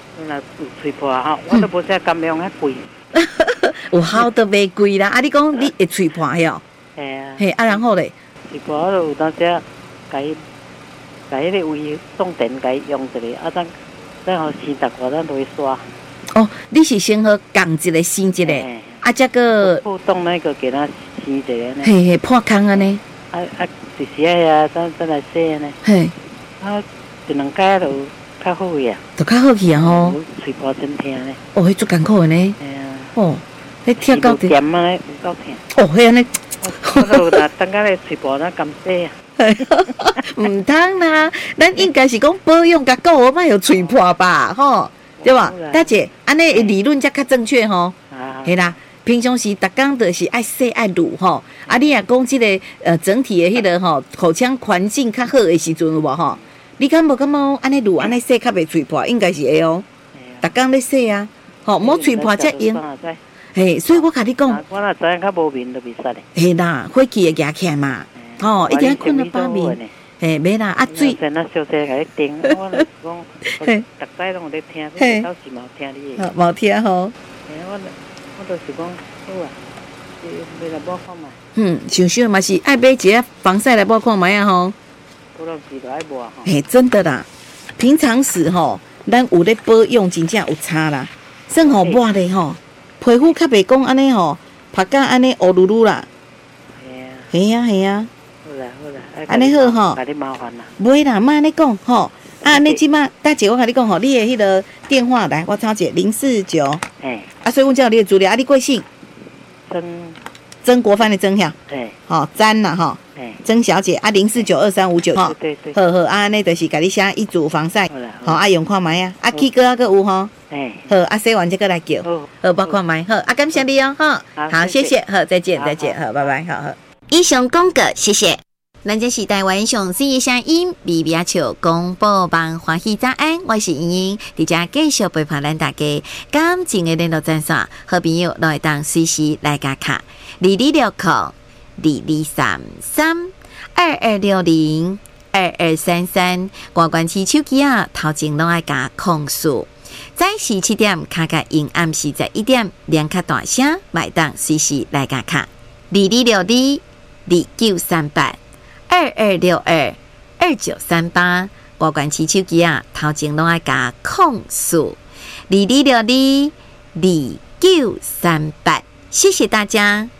那有吹破吼，我都无啥甘用遐贵。 有效都袂贵啦。啊，你讲你会吹破哟？ 嘿啊。 嘿，啊，然后咧？ 吹破我有当时甲迄个位送电甲伊用一下，啊，等互生达过咱就会刷。 哦，你是先好降一个生一个，啊，这个互动那个给它生一个呢。 嘿嘿，破空安尼。 一时啊，咱来洗呢。嘿。啊，一两摆就较好呀。 就较好去啊吼。 吹破真疼呢。 哦，迄足艰苦的呢。 嘿啊。 哦，迄听到甜啊，有够甜。 哦，迄安尼。 我有当甲咧吹破咱甘洗啊。 唔通啦，咱应该是讲保养甲顾好，莫有吹破吧，吼，对吧？大姐，安尼理论才较正确吼。系啦，平常时逐工就是爱洗爱撸吼，啊，你也讲即个整体的迄个吼口腔环境较好的时阵有无吼？你敢无感觉安尼撸安尼洗较袂吹破？应该是会哦。逐工咧洗啊，吼，莫吹破才用。嘿，所以我甲你讲， 我若知影较无面就袂使咧。 嘿啦，火气会夹起来嘛。哦，一定要困到8面，嘿，袂啦，啊水。 真啊，小姐甲你叮，我就是讲，逐摆拢有咧听，你倒是冇听你的。 冇听吼。 嘿，我就是讲，好啊，买来摸看卖。 想想嘛是爱买一个防晒来摸看卖啊吼。 不然是就爱摸吼。 嘿，真的啦，平常时吼，咱有咧保养真正有差啦，算吼抹咧吼，皮肤较袂讲安尼吼，拍甲安尼乌噜噜啦。嘿啊，嘿啊。安尼好吼， 甲你麻烦啦。 袂啦，莫安尼讲吼。啊，你即马大姐，我甲你讲吼，你的迄个电话来，我抄者049。啊，所以阮才有你的资料。啊，你贵姓？曾国藩的曾晓。好，詹啦吼。曾小姐啊，0492359吼。 对对。 好好，啊，安尼就是甲你写一组防晒。好，啊用看卖啊。啊，K 哥啊，个有吼。好，啊，洗完这个来叫。好，包看卖。好，啊，感谢你哦，哈。好，谢谢。好，再见，再见。好，拜拜。好好。以上广告，谢谢。咱这是台湾上水的声音，微微笑广播网欢喜早安，我是莹莹，伫遮继续陪伴咱大家。感情的联络专线，好朋友都会当随时来加卡2260223322602233，关关起手机啊，头前拢爱加控诉。早时7点卡卡因暗时11点，连卡大声，麦当随时来加卡2262293822622938，拨关起手机啊，头前拢爱加控诉22622938，谢谢大家。